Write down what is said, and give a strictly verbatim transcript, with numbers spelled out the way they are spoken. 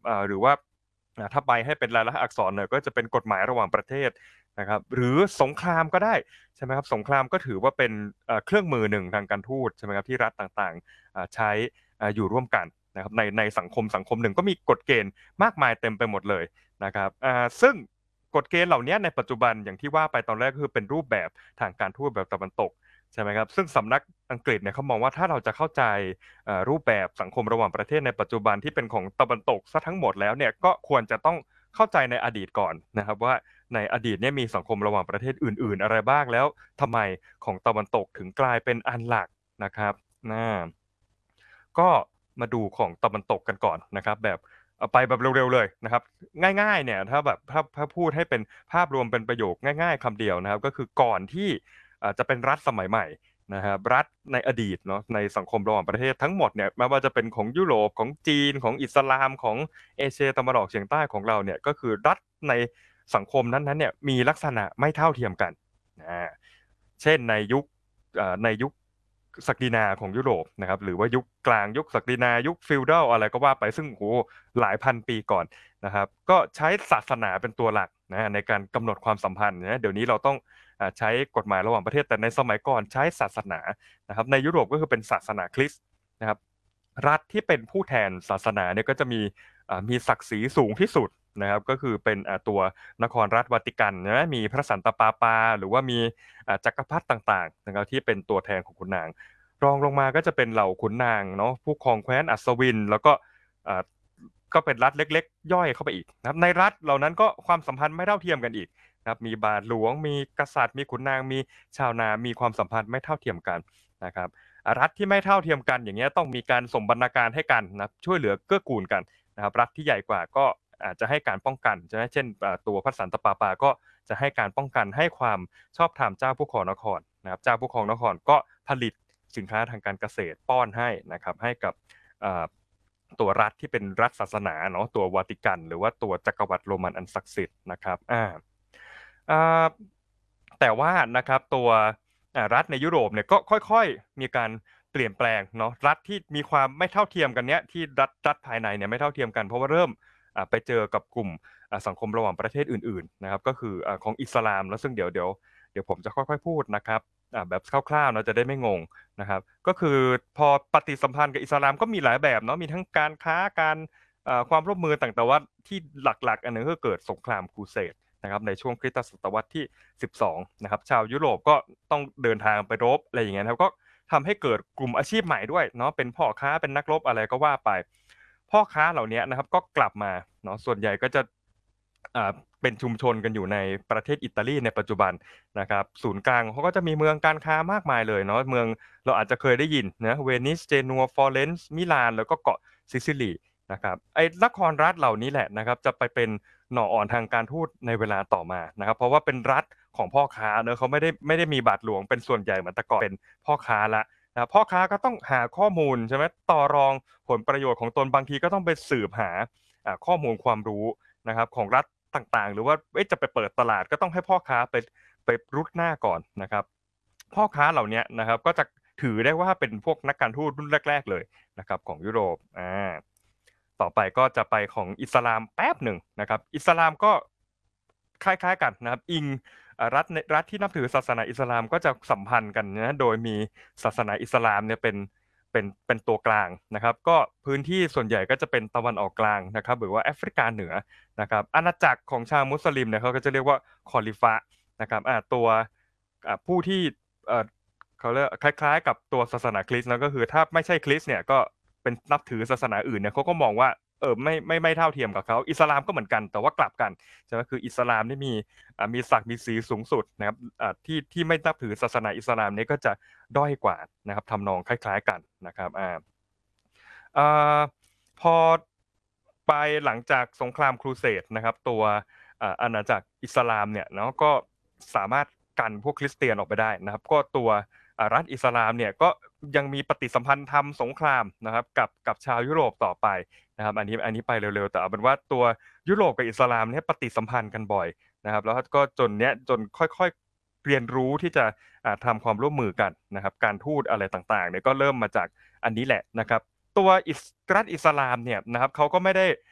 อ่าหรือว่าอ่าถ้าไปให้เป็นลายลักษณ์อักษรหน่อยก็จะเป็นกฎหมายระหว่างประเทศนะครับหรือสงครามก็ได้ใช่ไหมครับสงครามก็ถือว่าเป็นเอ่อเครื่องมือหนึ่งทางการทูตใช่ไหมครับที่รัฐต่างๆอ่าใช้อ่าอยู่ร่วมกันนะครับในในสังคมสังคมหนึ่งก็มีกฎเกณฑ์มากมายเต็มไปหมดเลยนะครับอ่าซึ่งกฎเกณฑ์เหล่านี้ในปัจจุบันอย่างที่ว่าไปตอนแรกก็คือเป็นรูปแบบทางการทูตแบบตะวันตกใช่ไหมครับซึ่งสำนักอังกฤษเนี่ยเขามองว่าถ้าเราจะเข้าใจเอ่อรูปแบบสังคมระหว่างประเทศในปัจจุบันที่เป็นของตะวันตกเสียทั้งหมดแล้วเนี่ยก็ควรจะต้องเข้าใจในอดีตก่อนนะครับว่าในอดีตเนี่ยมีสังคมระหว่างประเทศอื่นๆอะไรบ้างแล้วทำไมของตะวันตกถึงกลายเป็นอันหลักนะครับอาก็มาดูของตะวันตกกันก่อนนะครับแบบเอาไปแบบเร็วๆเลยนะครับง่ายๆเนี่ยถ้าแบบถ้าถ้าพูดให้เป็นภาพรวมเป็นประโยคง่ายๆคำเดียวนะครับก็คือก่อนที่อ่าจะเป็นรัฐสมัยใหม่ นะครับรัฐในอดีตเนาะในสังคมระหว่างประเทศทั้งหมดเนี่ยไม่ว่าจะเป็นของยุโรปของจีนของอิสลามของเอเชียตะวันออกเฉียงใต้ของเราเนี่ยก็คือรัฐในสังคมนั้นๆเนี่ยมีลักษณะไม่เท่าเทียมกันอาเช่นในยุคเอ่อในยุคศักดินาของยุโรปนะครับหรือว่ายุคกลางยุคศักดินายุคฟีดอลอะไรก็ว่าไปซึ่งโอ้โฮหลายพันปีก่อนนะครับก็ใช้ศาสนาเป็นตัวหลักนะครับในการกำหนดความสัมพันธ์นะเดี๋ยวนี้เราต้อง อ่าใช้กฎหมายระหว่างประเทศแต่ในสมัยก่อนใช้ศาสนานะครับในยุโรปก็คือเป็นศาสนาคริสต์นะครับรัฐที่เป็นผู้แทนศาสนาเนี่ยก็จะมีอ่ามีศักดิ์ศรีสูงที่สุดนะครับก็คือเป็นอ่าตัวนครรัฐวาติกันนะมีพระสันตะปาปาหรือว่ามีอ่าจักรพรรดิต่างๆนะครับที่เป็นตัวแทนของขุนนางรองลงมาก็จะเป็นเหล่าขุนนางเนาะผู้ครองแคว้นอัศวินแล้วก็อ่าก็เป็นรัฐเล็กๆย่อยเข้าไปอีกนะครับในรัฐเหล่านั้นก็ความสัมพันธ์ไม่เท่าเทียมกันอีก นะครับมีบาทหลวงมีกษัตริย์มีขุนนางมีชาวนามีความสัมพันธ์ไม่เท่าเทียมกันนะครับอ่ารัฐที่ไม่เท่าเทียมกันอย่างเงี้ยต้องมีการสมบรรณาการให้กันนะครับช่วยเหลือเกื้อกูลกันนะครับรัฐที่ใหญ่กว่าก็อาจจะให้การป้องกันใช่ไหมเช่นอ่าตัวพระสันตะปาปาก็จะให้การป้องกันให้ความชอบธรรมเจ้าผู้ครองนครนะครับเจ้าผู้ครองนครก็ผลิตสินค้าทางการเกษตรป้อนให้นะครับให้กับอ่าตัวรัฐที่เป็นรัฐศาสนาเนาะตัววาติกันหรือว่าตัวจักรวรรดิโรมันอันศักดิ์สิทธิ์นะครับอา อ่าแต่ว่านะครับตัวอ่ารัฐในยุโรปเนี่ยก็ค่อยๆมีการเปลี่ยนแปลงเนาะรัฐที่มีความไม่เท่าเทียมกันเนี้ยที่รัฐรัฐภายในเนี่ยไม่เท่าเทียมกันเพราะว่าเริ่มอ่าไปเจอกับกลุ่มอ่าสังคมระหว่างประเทศอื่นๆนะครับก็คืออ่าของอิสลามแล้วซึ่งเดี๋ยวเดี๋ยวเดี๋ยวผมจะค่อยๆพูดนะครับอ่าแบบคร่าวๆเนาะจะได้ไม่งงนะครับก็คือพอปฏิสัมพันธ์กับอิสลามก็มีหลายแบบเนาะมีทั้งการค้าการอ่าความร่วมมือต่างแต่ว่าที่หลักๆอันหนึ่งก็เกิดสงครามครูเสด นะครับในช่วงคริสตศตวรรษที่สิบสองนะครับชาวยุโรปก็ต้องเดินทางไปรบอะไรอย่างเงี้ยนะครับก็ทำให้เกิดกลุ่มอาชีพใหม่ด้วยเนาะเป็นพ่อค้าเป็นนักรบอะไรก็ว่าไปพ่อค้าเหล่าเนี้ยนะครับก็กลับมาเนาะส่วนใหญ่ก็จะอ่าเป็นชุมชนกันอยู่ในประเทศอิตาลีในปัจจุบันนะครับศูนย์กลางเขาก็จะมีเมืองการค้ามากมายเลยเนาะเมืองเราอาจจะเคยได้ยินนะเวนิสเจนัวฟลอเรนซ์มิลานแล้วก็เกาะซิซิลี นะครับไอ้นครรัฐเหล่านี้แหละนะครับจะไปเป็นหน่ออ่อนทางการทูตในเวลาต่อมานะครับเพราะว่าเป็นรัฐของพ่อค้าเนอะเขาไม่ได้ไม่ได้มีบาทหลวงเป็นส่วนใหญ่เหมือนแต่ก่อนเป็นพ่อค้าแล้วนะพ่อค้าก็ต้องหาข้อมูลใช่ไหมต่อรองผลประโยชน์ของตนบางทีก็ต้องไปสืบหาอ่าข้อมูลความรู้นะครับของรัฐต่างๆหรือว่าเอ๊ะจะไปเปิดตลาดก็ต้องให้พ่อค้าไปไปรุดหน้าก่อนนะครับพ่อค้าเหล่าเนี้ยนะครับก็จะถือได้ว่าเป็นพวกนักการทูตรุ่นแรกๆเลยนะครับของยุโรปอา ต่อไปก็จะไปของอิสลามแป๊บหนึ่งนะครับอิสลามก็คล้ายๆกันนะครับอิงอ่ารัฐในรัฐที่นับถือศาสนาอิสลามก็จะสัมพันธ์กันนะโดยมีศาสนาอิสลามเนี่ยเป็นเป็นเป็นตัวกลางนะครับก็พื้นที่ส่วนใหญ่ก็จะเป็นตะวันออกกลางนะครับหรือว่าแอฟริกาเหนือนะครับอาณาจักรของชาวมุสลิมเนี่ยเขาก็จะเรียกว่าคอลิฟะห์นะครับอ่าตัวอ่าผู้ที่เอ่อ เขาเรียกคล้ายๆกับตัวศาสนาคริสต์นะก็คือถ้าไม่ใช่คริสต์เนี่ยก็เป็นนับถือศาสนาอื่นเนี่ยเขาก็มองว่าเอ่อไม่ไม่ไม่เท่าเทียมกับเขาอิสลามก็เหมือนกันแต่ว่ากลับกันใช่ไหมคืออิสลามนี่มีอ่ามีศักดิ์มีศรีสูงสุดนะครับอ่าที่ที่ไม่นับถือศาสนาอิสลามเนี่ยก็จะด้อยกว่านะครับทำนองคล้ายๆกันนะครับอาอ่าพอไปหลังจากสงครามครูเสดนะครับตัวอ่าอาณาจักรอิสลามเนี่ยเนาะก็สามารถกันพวกคริสเตียนออกไปได้นะครับก็ตัว อ่ารัฐอิสลามเนี่ยก็ยังมีปฏิสัมพันธ์ทำสงครามนะครับกับกับชาวยุโรปต่อไปนะครับอันนี้อันนี้ไปเร็วๆแต่เอาเป็นว่าตัวยุโรปกับอิสลามเนี่ยปฏิสัมพันธ์กันบ่อยนะครับแล้วก็จนเนี้ยจนค่อยๆเรียนรู้ที่จะอ่าทำความร่วมมือกันนะครับการทูตอะไรต่างๆเนี่ยก็เริ่มมาจากอันนี้แหละนะครับตัวอิสรัฐอิสลามเนี่ยนะครับเขาก็ไม่ได้